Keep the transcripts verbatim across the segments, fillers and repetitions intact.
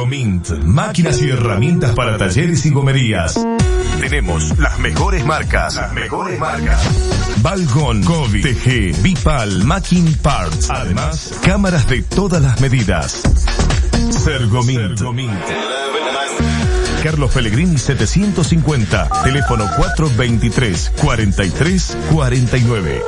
Sergomint, máquinas y herramientas para talleres y gomerías. Tenemos las mejores marcas, las mejores marcas. Balgon, Kobe, T G, Bipal, Macking Parts. Además, cámaras de todas las medidas. Sergomint. Carlos Pellegrini setecientos cincuenta, teléfono cuatro veintitrés, cuarenta y tres, cuarenta y nueve.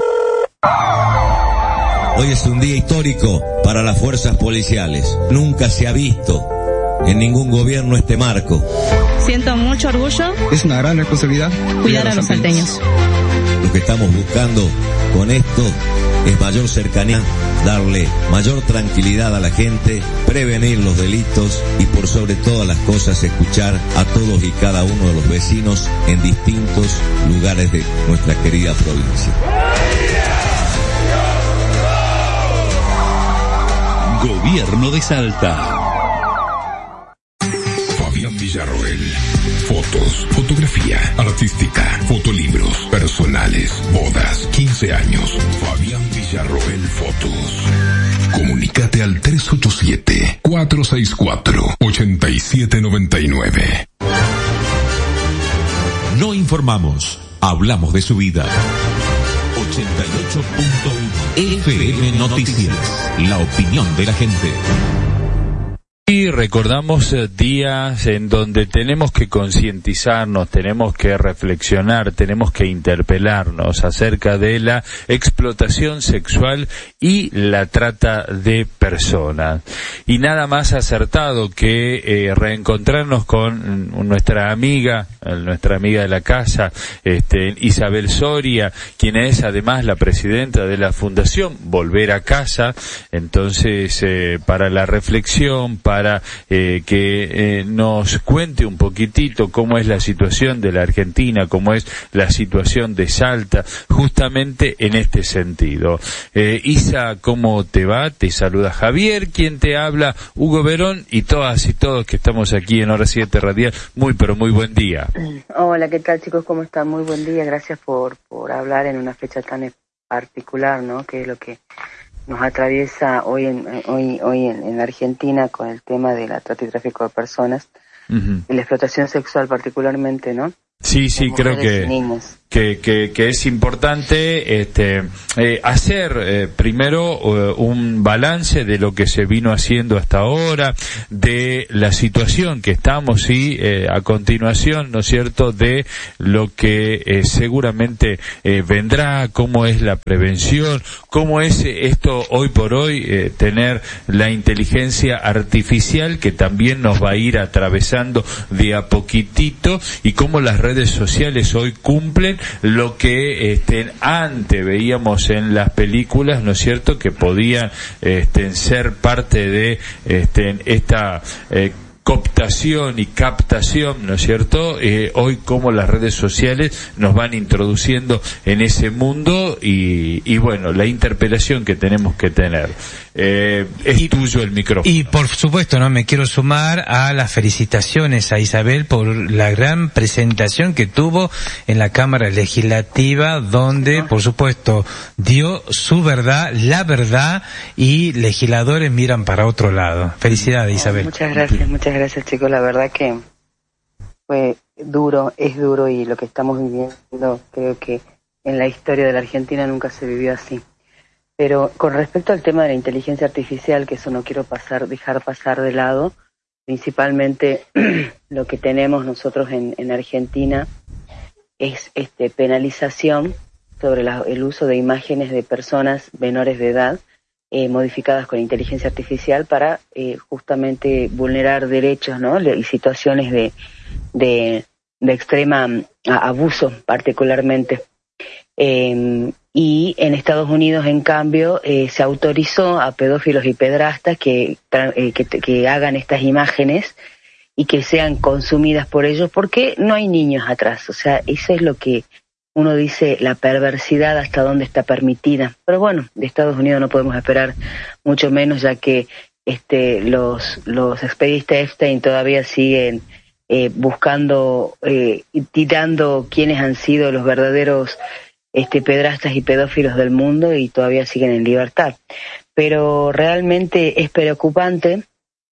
Hoy es un día histórico para las fuerzas policiales. Nunca se ha visto en ningún gobierno este marco. Siento mucho orgullo. Es una gran responsabilidad cuidar a los salteños. Lo que estamos buscando con esto es mayor cercanía, darle mayor tranquilidad a la gente, prevenir los delitos y por sobre todas las cosas escuchar a todos y cada uno de los vecinos en distintos lugares de nuestra querida provincia. Gobierno de Salta. Fabián Villarroel. Fotos, fotografía, artística, fotolibros, personales, bodas, quince años. Fabián Villarroel Fotos. Comunícate al tres ocho siete, cuatro seis cuatro, ocho siete nueve nueve. No informamos, hablamos de su vida. ochenta y ocho punto uno F M Noticias, la opinión de la gente. Y recordamos días en donde tenemos que concientizarnos, tenemos que reflexionar, tenemos que interpelarnos acerca de la explotación sexual y la trata de personas. Y nada más acertado que eh, reencontrarnos con nuestra amiga, nuestra amiga de la casa, este, Isabel Soria, quien es además la presidenta de la Fundación Volver a Casa. Entonces, eh, para la reflexión, para para eh, que eh, nos cuente un poquitito cómo es la situación de la Argentina, cómo es la situación de Salta, justamente en este sentido. Eh, Isa, ¿cómo te va? Te saluda Javier, quien te habla, Hugo Verón, y todas y todos que estamos aquí en Hora siete Radial. Muy, pero muy buen día. Hola, ¿qué tal, chicos? ¿Cómo están? Muy buen día. Gracias por, por hablar en una fecha tan particular, ¿no? Que es lo que nos atraviesa hoy en hoy hoy en, en Argentina con el tema de la trata y tráfico de personas, uh-huh. y la explotación sexual particularmente, ¿no? Sí, sí, creo que, que, que, que es importante este, eh, hacer eh, primero uh, un balance de lo que se vino haciendo hasta ahora, de la situación que estamos y eh, a continuación, ¿no es cierto?, de lo que eh, seguramente eh, vendrá, cómo es la prevención, cómo es esto hoy por hoy, eh, tener la inteligencia artificial que también nos va a ir atravesando de a poquitito y cómo las redes sociales hoy cumplen lo que este, antes veíamos en las películas, ¿no es cierto?, que podían este, ser parte de este, esta eh, cooptación y captación, ¿no es cierto? Eh, hoy como las redes sociales nos van introduciendo en ese mundo y, y bueno, la interpelación que tenemos que tener. Eh, es y, tuyo el micrófono. Y por supuesto, no me quiero sumar a las felicitaciones a Isabel por la gran presentación que tuvo en la Cámara Legislativa, donde por supuesto dio su verdad, la verdad, y legisladores miran para otro lado. Felicidades, Isabel. Muchas gracias, muchas gracias, chicos. La verdad que fue duro, es duro, y lo que estamos viviendo creo que en la historia de la Argentina nunca se vivió así. Pero con respecto al tema de la inteligencia artificial, que eso no quiero pasar, dejar pasar de lado, principalmente lo que tenemos nosotros en, en Argentina es este penalización sobre la, el uso de imágenes de personas menores de edad eh, modificadas con inteligencia artificial para eh, justamente vulnerar derechos, ¿no? Y situaciones de, de, de extrema abuso particularmente. Eh, y en Estados Unidos, en cambio, eh, se autorizó a pedófilos y pedrastas que, eh, que, que hagan estas imágenes y que sean consumidas por ellos, porque no hay niños atrás. O sea, eso es lo que uno dice, la perversidad hasta dónde está permitida. Pero bueno, de Estados Unidos no podemos esperar mucho menos, ya que este los los expedientes Epstein todavía siguen eh, buscando eh, y tirando quiénes han sido los verdaderos este pedrastas y pedófilos del mundo, y todavía siguen en libertad. Pero realmente es preocupante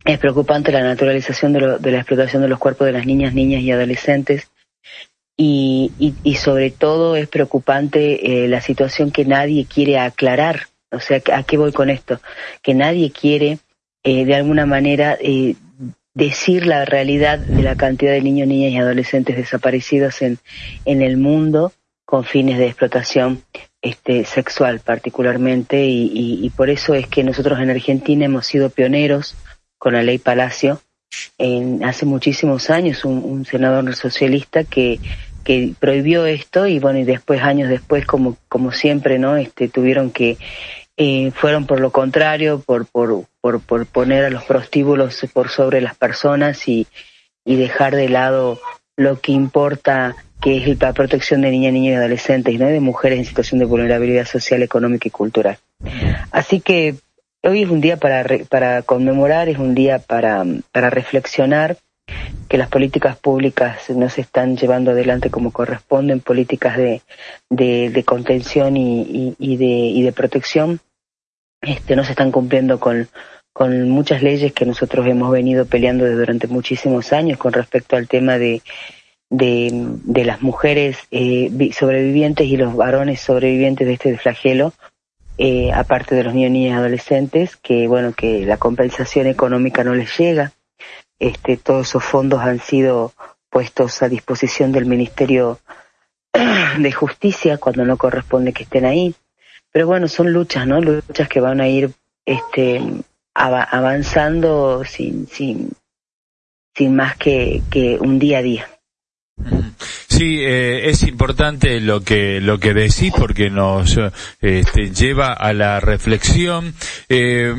Es preocupante la naturalización de, lo, de la explotación de los cuerpos de las niñas, niñas y adolescentes. Y, y, y sobre todo es preocupante eh, la situación que nadie quiere aclarar. O sea, ¿a qué voy con esto? Que nadie quiere, eh, de alguna manera, eh, decir la realidad de la cantidad de niños, niñas y adolescentes desaparecidos en, en el mundo con fines de explotación este, sexual particularmente. Y, y, y por eso es que nosotros en Argentina hemos sido pioneros con la ley Palacio. En, hace muchísimos años un, un senador socialista que que prohibió esto y bueno y después años después como como siempre no este tuvieron que eh, fueron por lo contrario por por por por poner a los prostíbulos por sobre las personas y y dejar de lado lo que importa, que es la protección de niñas, niños y adolescentes, ¿no? De mujeres en situación de vulnerabilidad social, económica y cultural. Así que hoy es un día para re, para conmemorar, es un día para para reflexionar que las políticas públicas no se están llevando adelante como corresponden, políticas de de, de contención y, y, y de y de protección, este no se están cumpliendo con con muchas leyes que nosotros hemos venido peleando desde durante muchísimos años con respecto al tema de de, de las mujeres eh, sobrevivientes y los varones sobrevivientes de este flagelo, eh, aparte de los niños, niñas y adolescentes, que bueno que la compensación económica no les llega. Este, todos esos fondos han sido puestos a disposición del Ministerio de Justicia cuando no corresponde que estén ahí. Pero bueno, son luchas, ¿no? Luchas que van a ir este, av- avanzando sin, sin, sin más que, que un día a día. Sí, eh, es importante lo que lo que decís porque nos este, lleva a la reflexión. Eh,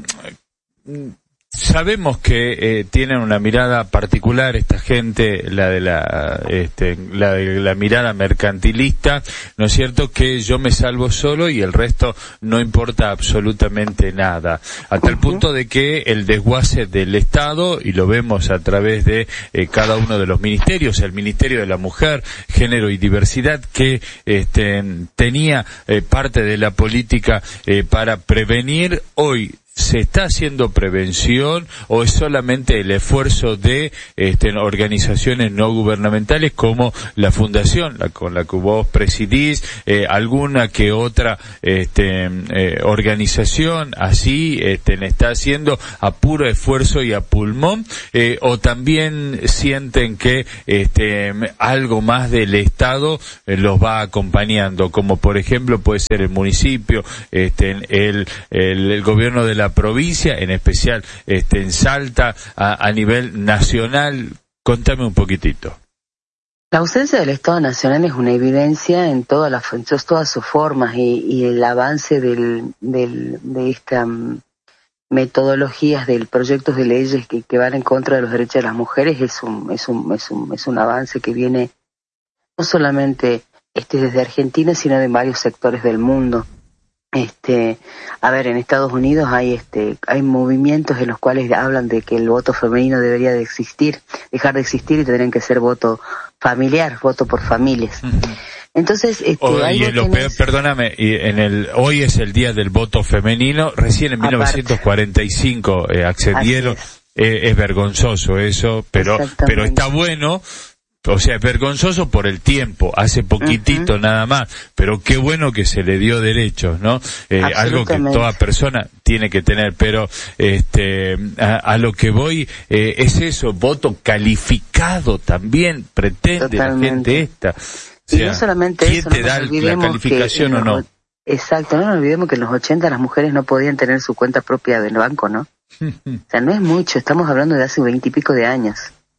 Sabemos que eh, tienen una mirada particular esta gente, la de la, este, la de la mirada mercantilista, ¿no es cierto? Que yo me salvo solo y el resto no importa absolutamente nada. Hasta el punto de que el desguace del Estado, y lo vemos a través de eh, cada uno de los ministerios, el Ministerio de la Mujer, Género y Diversidad, que este, tenía eh, parte de la política eh, para prevenir, hoy ¿se está haciendo prevención o es solamente el esfuerzo de este, organizaciones no gubernamentales como la Fundación, la, con la que vos presidís, eh, alguna que otra este, eh, organización así este, está haciendo a puro esfuerzo y a pulmón, eh, o también sienten que este, algo más del Estado eh, los va acompañando, como por ejemplo puede ser el municipio, este, el, el, el gobierno de la provincia, en especial este, en Salta, a, a nivel nacional? Contame un poquitito. La ausencia del Estado Nacional es una evidencia en todas las en todas sus formas y, y el avance del, del, de estas um, metodologías de proyectos de leyes que, que van en contra de los derechos de las mujeres es un es un es un es un avance que viene no solamente este desde Argentina sino de varios sectores del mundo. Este, a ver, en Estados Unidos hay este, hay movimientos en los cuales hablan de que el voto femenino debería de existir, dejar de existir y tendrían que ser voto familiar, voto por familias. Uh-huh. Entonces, este, hoy, hay en lo peor, perdóname, y en el, hoy es el día del voto femenino, recién en mil novecientos cuarenta y cinco eh, accedieron, es. Eh, es vergonzoso eso, pero, pero está bueno. O sea, es vergonzoso por el tiempo, hace poquitito uh-huh. nada más, pero qué bueno que se le dio derechos, ¿no? Eh, algo que toda persona tiene que tener, pero este a, a lo que voy eh, es eso, voto calificado también pretende Totalmente. La gente esta. O sea, y no solamente ¿quién eso, te no da la calificación o no? Exacto, no nos olvidemos que en los ochenta las mujeres no podían tener su cuenta propia del banco, ¿no? O sea, no es mucho, estamos hablando de hace veintipico de años.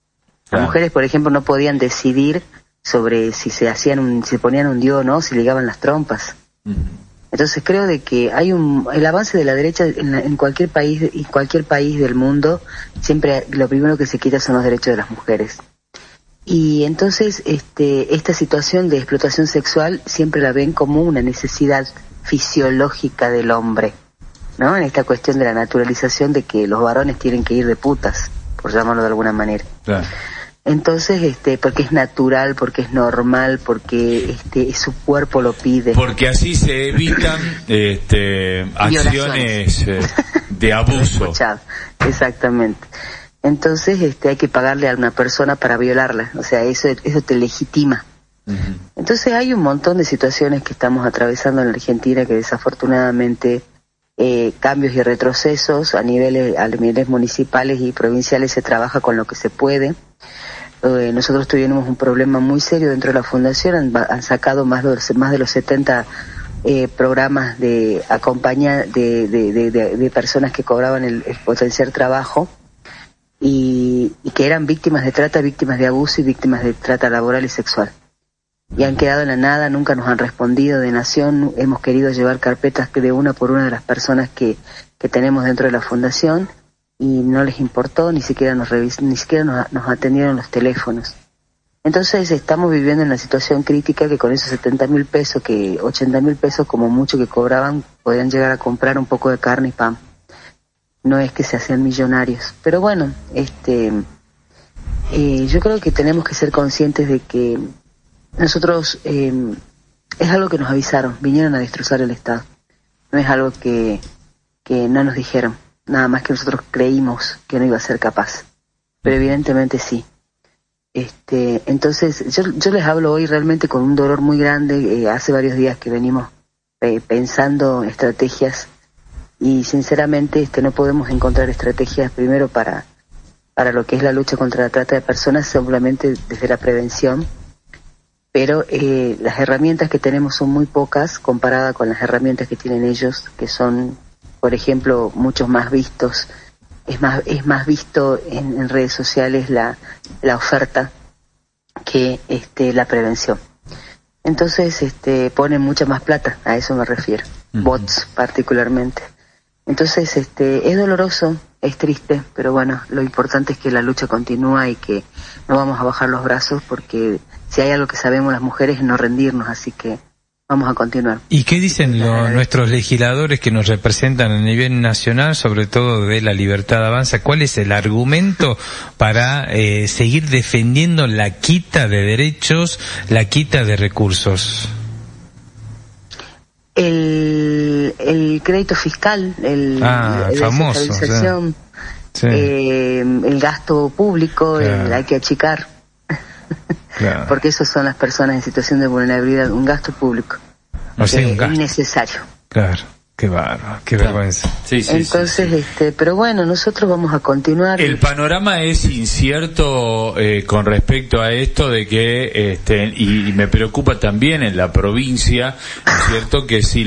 Las mujeres, por ejemplo, no podían decidir sobre si se hacían un, si se ponían un dio o no, si ligaban las trompas. Uh-huh. Entonces creo de que hay un, el avance de la derecha en, la, en cualquier país, en cualquier país del mundo, siempre lo primero que se quita son los derechos de las mujeres. Y entonces, este, esta situación de explotación sexual siempre la ven como una necesidad fisiológica del hombre, ¿no? En esta cuestión de la naturalización de que los varones tienen que ir de putas, por llamarlo de alguna manera. Claro. Entonces, este, porque es natural, porque es normal, porque este, su cuerpo lo pide. Porque así se evitan este, acciones eh, de abuso. Exactamente. Entonces, este, hay que pagarle a una persona para violarla. O sea, eso, eso te legitima. Uh-huh. Entonces, hay un montón de situaciones que estamos atravesando en la Argentina que desafortunadamente eh, cambios y retrocesos a niveles, a niveles municipales y provinciales se trabaja con lo que se puede. Eh, nosotros tuvimos un problema muy serio dentro de la fundación. Han, han sacado más de los, más de los setenta eh, programas de acompaña de, de, de, de, de personas que cobraban el, el potenciar trabajo. Y, y que eran víctimas de trata, víctimas de abuso y víctimas de trata laboral y sexual. Y han quedado en la nada, nunca nos han respondido de Nación. Hemos querido llevar carpetas de una por una de las personas que, que tenemos dentro de la fundación y no les importó, ni siquiera nos revis- ni siquiera nos, nos atendieron los teléfonos. Entonces estamos viviendo en una situación crítica que con esos setenta mil pesos, que ochenta mil pesos como mucho que cobraban, podían llegar a comprar un poco de carne y pan. No es que se hacían millonarios, pero bueno, este, eh, yo creo que tenemos que ser conscientes de que nosotros, eh, es algo que nos avisaron, vinieron a destrozar el Estado, no es algo que, que no nos dijeron, nada más que nosotros creímos que no iba a ser capaz, pero evidentemente sí. Este, entonces, yo, yo les hablo hoy realmente con un dolor muy grande, eh, hace varios días que venimos eh, pensando estrategias. Y sinceramente este no podemos encontrar estrategias primero para para lo que es la lucha contra la trata de personas, simplemente desde la prevención, pero eh, las herramientas que tenemos son muy pocas comparadas con las herramientas que tienen ellos, que son, por ejemplo, muchos más vistos. Es más es más visto en, en redes sociales la la oferta que este la prevención. Entonces este ponen mucha más plata, a eso me refiero, uh-huh. Bots particularmente. Entonces, este, es doloroso, es triste, pero bueno, lo importante es que la lucha continúa y que no vamos a bajar los brazos porque si hay algo que sabemos las mujeres es no rendirnos, así que vamos a continuar. ¿Y qué dicen los, nuestros legisladores que nos representan a nivel nacional, sobre todo de la Libertad Avanza? ¿Cuál es el argumento para eh, seguir defendiendo la quita de derechos, la quita de recursos? El, el crédito fiscal, el, ah, la famoso, descentralización, o sea, sí. eh, el gasto público, claro. el, hay que achicar, claro. Porque esas son las personas en situación de vulnerabilidad, un gasto público, o sea, eh, un gasto. Es necesario. Claro. Qué bárbaro, qué vergüenza. Sí, sí, Entonces, sí, sí. este, pero bueno, nosotros vamos a continuar. El panorama es incierto eh, con respecto a esto de que, este, y, y me preocupa también en la provincia, ¿no es cierto? Que si